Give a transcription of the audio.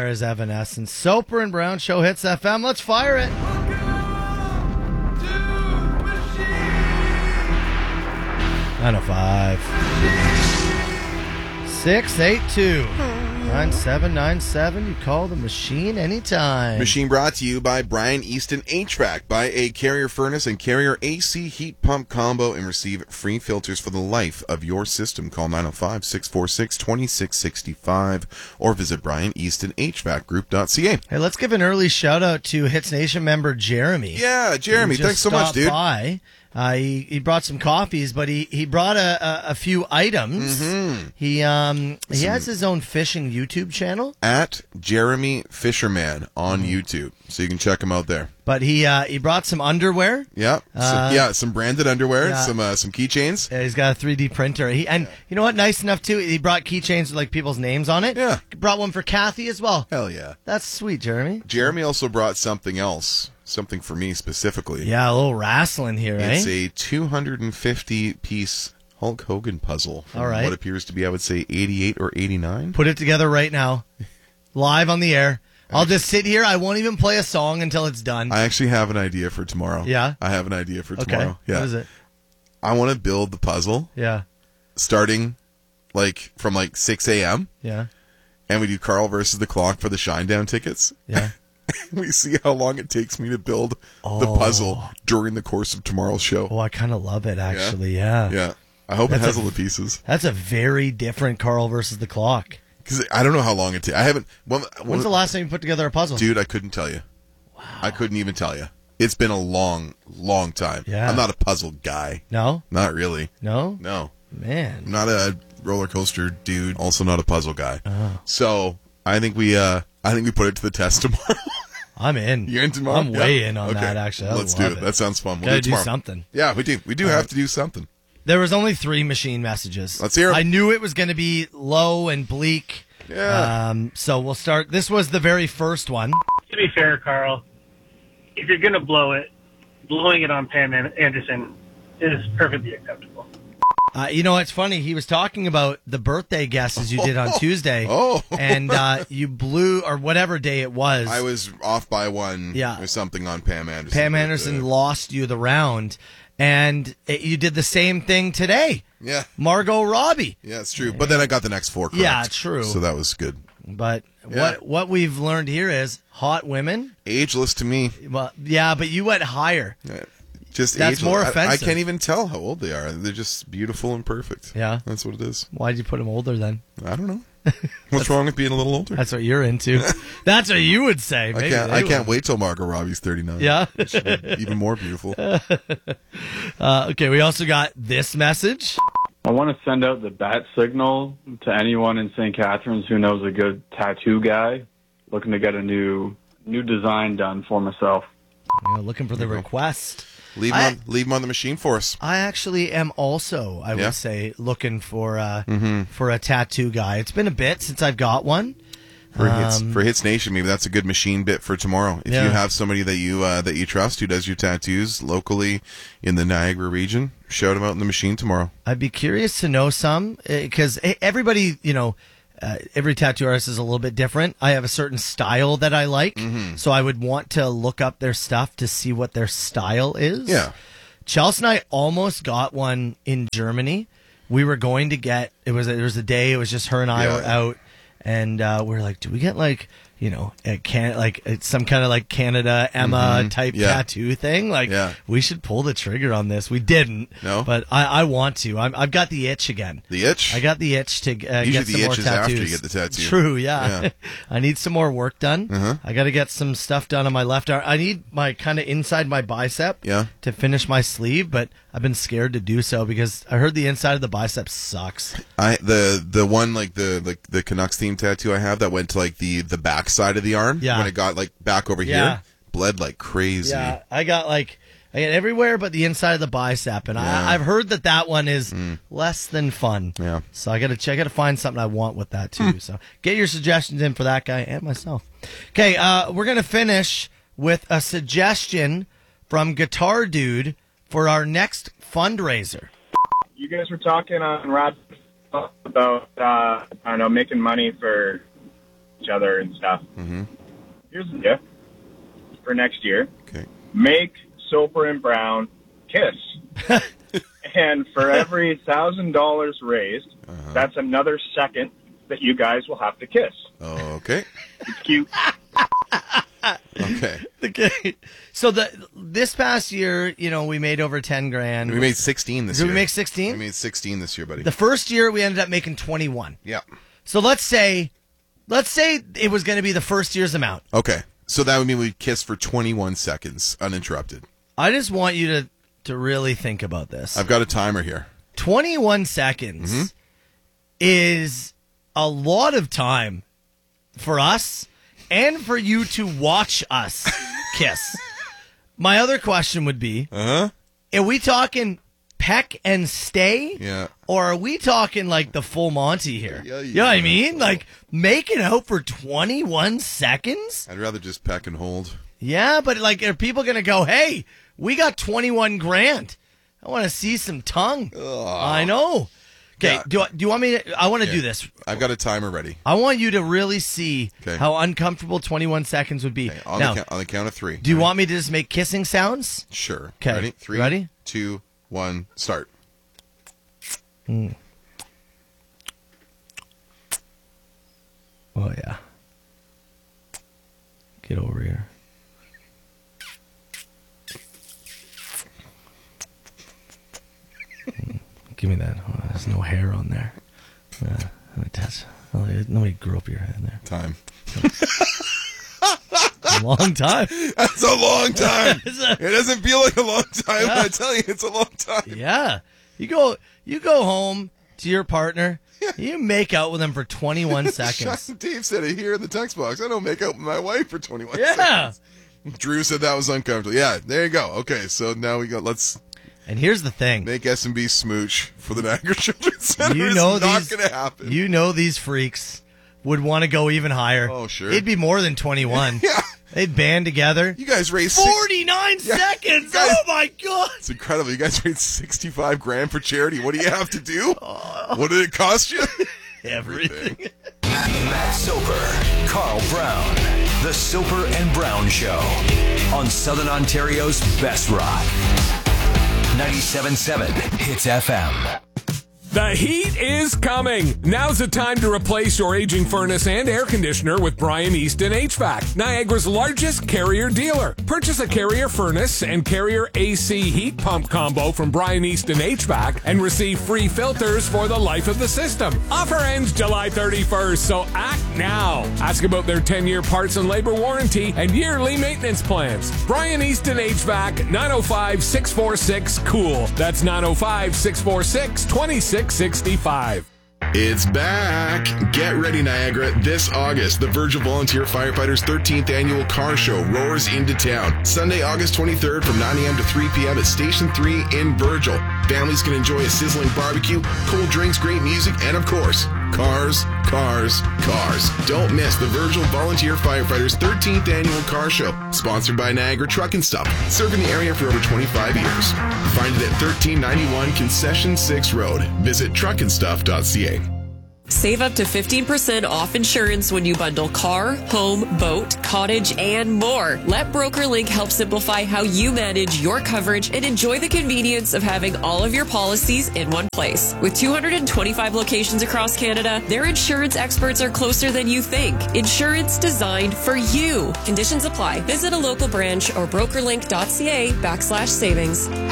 There is Evanescence. Soper and Brown Show Hits FM. Let's fire it. 905 682 9797. You call the machine anytime. Machine brought to you by Brian Easton HVAC. Buy a Carrier furnace and Carrier AC heat pump combo and receive free filters for the life of your system. Call 905-646-2665 or visit BrianEastonHVACGroup.ca. Hey, let's give an early shout out to Hits Nation member Jeremy. Yeah, Jeremy, thanks so much, dude. By. He brought some coffees, but he brought a few items. Mm-hmm. He has his own fishing YouTube channel at Jeremy Fisherman on YouTube, so you can check him out there. But he brought some underwear. Yeah, some branded underwear, some keychains. Yeah, he's got a 3D printer. You know what? Nice enough too. He brought keychains with like people's names on it. Yeah, he brought one for Kathy as well. Hell yeah, that's sweet, Jeremy. Jeremy also brought something else. Something for me specifically. Yeah, a little wrestling here, It's a 250-piece Hulk Hogan puzzle. All right. What appears to be, I would say, 88 or 89. Put it together right now. Live on the air. I'll just sit here. I won't even play a song until it's done. I actually have an idea for tomorrow. Yeah? I have an idea for tomorrow. Okay. Yeah. What is it? I want to build the puzzle. Yeah. Starting from 6 a.m. Yeah. And we do Carl versus the Clock for the Shinedown tickets. Yeah. We see how long it takes me to build the puzzle during the course of tomorrow's show. Oh, I kind of love it, actually. Yeah. Yeah. I hope it has all the pieces. That's a very different Carl versus the Clock. Because I don't know how long it takes. I haven't. When's the last time you put together a puzzle? Dude, I couldn't tell you. Wow. I couldn't even tell you. It's been a long, long time. Yeah. I'm not a puzzle guy. No? Not really. No? No. Man. I'm not a roller coaster dude. Also not a puzzle guy. Oh. So I think we put it to the test tomorrow. I'm in. You're in tomorrow? I'm way in on that, actually. Let's do it. That sounds fun. We'll Gotta do something. Yeah, we do. We do have to do something. There was only 3 machine messages. Let's hear it. I knew it was going to be low and bleak. Yeah. So we'll start. This was the very first one. To be fair, Carl, if you're going to blow it, blowing it on Pam Anderson is perfectly acceptable. You know, it's funny. He was talking about the birthday guesses you did on Tuesday. And you blew, or whatever day it was. I was off by one or something on Pam Anderson. Pam Anderson lost you the round. And you did the same thing today. Yeah. Margot Robbie. Yeah, it's true. But then I got the next 4 correct. Yeah, true. So that was good. But what we've learned here is hot women. Ageless to me. Well, yeah, but you went higher. Just that's ageless. more offensive. I can't even tell how old they are. They're just beautiful and perfect. Yeah. That's what it is. Why'd you put them older then? I don't know. What's wrong with being a little older? That's what you're into. That's what you would say. Maybe I can't wait till Margot Robbie's 39. Yeah. Even more beautiful. Okay, we also got this message. I want to send out the bat signal to anyone in St. Catharines who knows a good tattoo guy looking to get a new design done for myself. Looking for the request. Leave them on the machine for us. I actually am also, I would say, looking for a tattoo guy. It's been a bit since I've got one. For Hits Nation, maybe that's a good machine bit for tomorrow. If you have somebody that you trust who does your tattoos locally in the Niagara region, shout them out in the machine tomorrow. I'd be curious to know some, because everybody, every tattoo artist is a little bit different. I have a certain style that I like, so I would want to look up their stuff to see what their style is. Yeah. Chelsea and I almost got one in Germany. We were going to get, there was a day, it was just her and I were out, and we're like, do we get it's some kind of Canada Emma type tattoo thing? We should pull the trigger on this. We didn't. No. But I want to. I've got the itch again. The itch? I got the itch to get Usually some the more itch is tattoos. after you get the tattoo. True, yeah. I need some more work done. I got to get some stuff done on my left arm. I need my kind of inside my bicep to finish my sleeve, but I've been scared to do so because I heard the inside of the bicep sucks. The one the Canucks theme tattoo I have that went to the back side of the arm when it got back over here bled like crazy. Yeah, I got everywhere but the inside of the bicep, and I've heard that one is less than fun. Yeah. So I got to find something I want with that too. So get your suggestions in for that guy and myself. Okay, we're gonna finish with a suggestion from Guitar Dude for our next fundraiser. You guys were talking on Rod about, making money for, each other and stuff. Mm-hmm. Here's the gift for next year. Okay. Make Soper and Brown kiss. And for every $1,000 raised, that's another second that you guys will have to kiss. Okay. It's cute. Okay. So this past year, we made over 10 grand. We made 16 this year. Did we make 16? We made 16 this year, buddy. The first year we ended up making 21. Yeah. So let's say it was going to be the first year's amount. Okay. So that would mean we'd kiss for 21 seconds uninterrupted. I just want you to really think about this. I've got a timer here. 21 seconds is a lot of time for us and for you to watch us kiss. My other question would be, are we talking peck and stay? Yeah. Or are we talking like the full Monty here? Yeah, you know what I mean? Like making out for 21 seconds? I'd rather just peck and hold. Yeah, but like are people going to go, hey, we got 21 grand. I want to see some tongue. Ugh. I know. Okay, yeah. Do you want me to? I want to do this. I've got a timer ready. I want you to really see how uncomfortable 21 seconds would be. Okay, on the count of 3. Do you want me to just make kissing sounds? Sure. Okay. Ready? 3, ready? 2, 1, start. Mm. Oh, yeah. Get over here. Give me that. Oh, there's no hair on there. Nobody grew up your head in there. Time. A long time. That's a long time. It doesn't feel like a long time, but I tell you, it's a long time. Yeah. You go home to your partner. You make out with them for 21 seconds. Dave said it here in the text box. I don't make out with my wife for 21 seconds. Yeah. Drew said that was uncomfortable. Yeah, there you go. Okay, so now let's... And here's the thing. Make S&B smooch for the Niagara Children's Center. It's not going to happen. You know these freaks would want to go even higher. Oh, sure. It'd be more than 21. Yeah. They'd band together. You guys raised 49 seconds. Guys, oh, my God. It's incredible. You guys raised 65 grand for charity. What do you have to do? What did it cost you? Everything. Matt Soper, Carl Brown. The Soper and Brown Show on Southern Ontario's Best Rock. 97.7 Hits FM. The heat is coming. Now's the time to replace your aging furnace and air conditioner with Brian Easton HVAC, Niagara's largest Carrier dealer. Purchase a Carrier furnace and Carrier AC heat pump combo from Brian Easton HVAC and receive free filters for the life of the system. Offer ends July 31st, so act now. Ask about their 10-year parts and labor warranty and yearly maintenance plans. Brian Easton HVAC, 905-646-COOL. That's 905-646-2665. It's back. Get ready, Niagara. This August, the Virgil Volunteer Firefighters 13th Annual Car Show roars into town. Sunday, August 23rd from 9 a.m. to 3 p.m. at Station 3 in Virgil. Families can enjoy a sizzling barbecue, cold drinks, great music, and of course, cars, cars, cars. Don't miss the Virgil Volunteer Firefighters 13th Annual Car Show, sponsored by Niagara Truck and Stuff, serving the area for over 25 years. Find it at 1391 Concession 6 Road. Visit truckandstuff.ca. Save up to 15% off insurance when you bundle car, home, boat, cottage, and more. Let BrokerLink help simplify how you manage your coverage and enjoy the convenience of having all of your policies in one place. With 225 locations across Canada, their insurance experts are closer than you think. Insurance designed for you. Conditions apply. Visit a local branch or brokerlink.ca/savings.